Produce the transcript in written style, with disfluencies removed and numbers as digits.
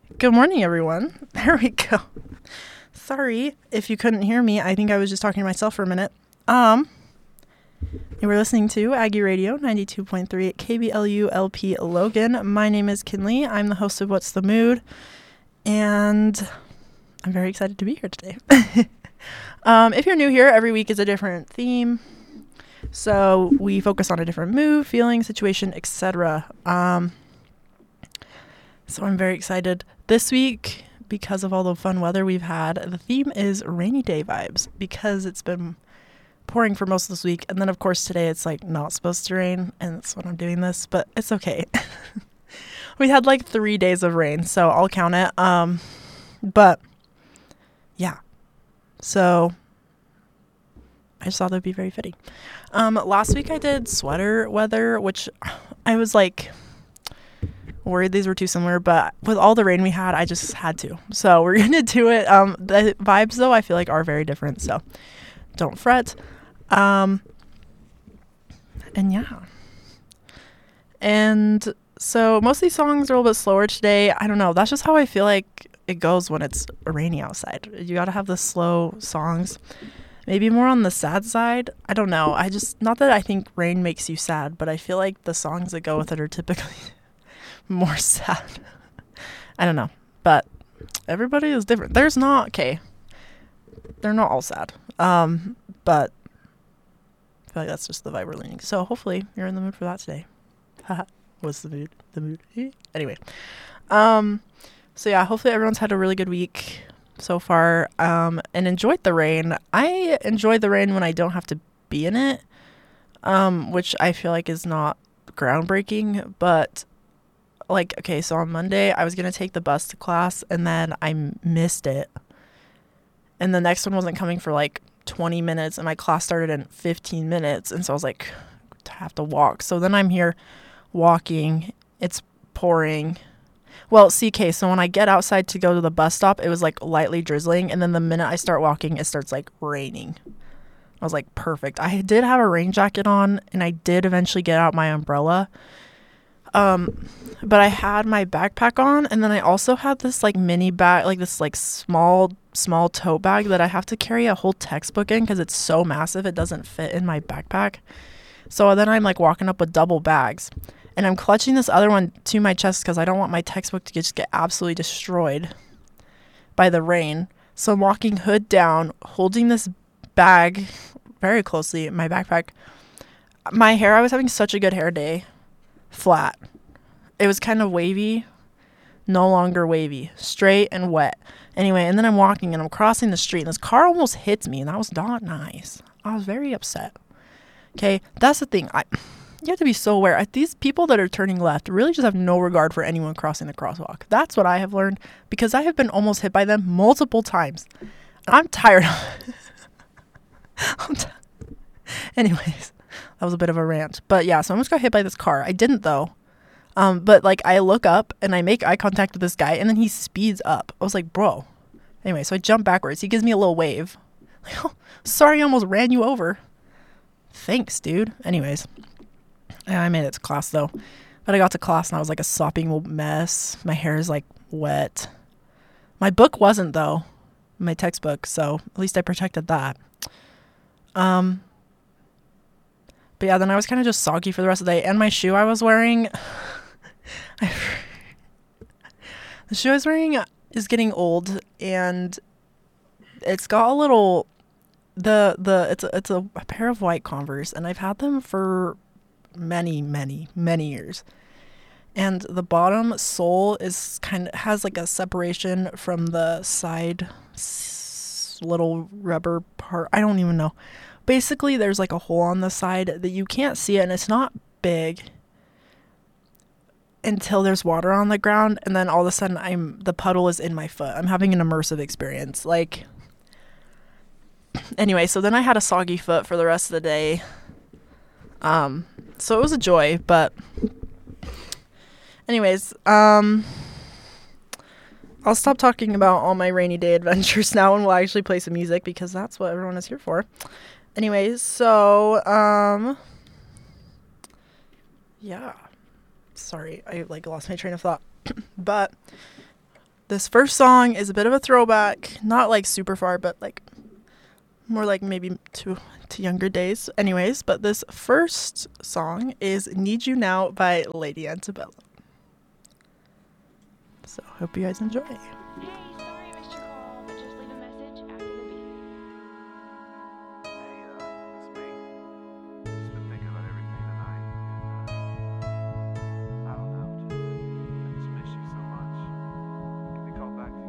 Good morning, everyone. There we go. Sorry if you couldn't hear me. I think I was just talking to myself for a minute. You were listening to Aggie Radio 92.3 at KBLU-LP Logan. My name is Kinley. I'm the host of What's the Mood, and I'm very excited to be here today. If you're new here, every week is a different theme. So we focus on a different mood, feeling, situation, etc. So I'm very excited. This week, because of all the fun weather we've had, the theme is rainy day vibes because it's been pouring for most of this week. And then, of course, today it's like not supposed to rain, and that's when I'm doing this, but it's okay. We had like 3 days of rain, so I'll count it. But yeah, so I just thought that would be very fitting. Last week I did sweater weather, which I was like worried these were too similar, but with all the rain we had, I just had to. So we're going to do it. The vibes, though, I feel like are very different, so don't fret. And yeah. And so most of these songs are a little bit slower today. I don't know. That's just how I feel like it goes when it's rainy outside. You got to have the slow songs. Maybe more on the sad side. I don't know. Not that I think rain makes you sad, but I feel like the songs that go with it are typically more sad. I don't know. But everybody is different. They're not all sad. But I feel like that's just the vibe we're leaning. So hopefully you're in the mood for that today. What's the mood? The mood. Anyway. So yeah, hopefully everyone's had a really good week so far, and enjoyed the rain. I enjoy the rain when I don't have to be in it, which I feel like is not groundbreaking, but like, okay, so on Monday I was going to take the bus to class, and then I missed it, and the next one wasn't coming for like 20 minutes, and my class started in 15 minutes, and so I was like, I have to walk. So then I'm here walking, it's pouring. Well, CK, so when I get outside to go to the bus stop, it was like lightly drizzling, and then the minute I start walking, it starts like raining. I was like, perfect. I did have a rain jacket on, and I did eventually get out my umbrella. But I had my backpack on, and then I also had this like mini bag, like this like small tote bag that I have to carry a whole textbook in because it's so massive it doesn't fit in my backpack. So then I'm like walking up with double bags. And I'm clutching this other one to my chest because I don't want my textbook to just get absolutely destroyed by the rain. So I'm walking hood down, holding this bag very closely, my backpack. My hair, I was having such a good hair day. Flat. It was kind of wavy, no longer wavy, straight and wet. Anyway, and then I'm walking and I'm crossing the street, and this car almost hits me, and that was not nice. I was very upset. Okay, that's the thing. You have to be so aware. These people that are turning left really just have no regard for anyone crossing the crosswalk. That's what I have learned, because I have been almost hit by them multiple times. I'm tired of it. Anyways, that was a bit of a rant. But yeah, so I almost got hit by this car. I didn't, though. But like I look up and I make eye contact with this guy, and then he speeds up. I was like, bro. Anyway, so I jump backwards. He gives me a little wave. Like, oh, sorry, I almost ran you over. Thanks, dude. Anyways. Yeah, I made it to class, though. But I got to class, and I was like a sopping mess. My hair is, like, wet. My book wasn't, though. My textbook, so at least I protected that. But yeah, then I was kind of just soggy for the rest of the day. And my shoe I was wearing... the shoe I was wearing is getting old, and it's got a little... It's a pair of white Converse, and I've had them for many years, and the bottom sole is has like a separation from the side little rubber part. I don't even know. Basically, there's like a hole on the side that you can't see it, and it's not big until there's water on the ground, and then all of a sudden the puddle is in my foot. I'm having an immersive experience. Like, anyway, so then I had a soggy foot for the rest of the day. So it was a joy, but anyways, I'll stop talking about all my rainy day adventures now, and we'll actually play some music because that's what everyone is here for. Anyways, so, yeah. Sorry, I, lost my train of thought. But This first song is a bit of a throwback, not like super far, but like more like maybe to younger days. Anyways, but this first song is Need You Now by Lady Antebellum. So hope you guys enjoy.